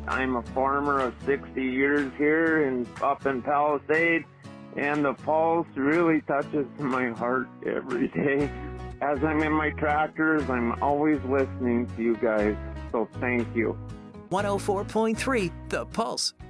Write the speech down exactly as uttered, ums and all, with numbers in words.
I'm a farmer of sixty years here in, up in Palisade, and the Pulse really touches my heart every day. As I'm in my tractors, I'm always listening to you guys, so thank you. one oh four point three The Pulse,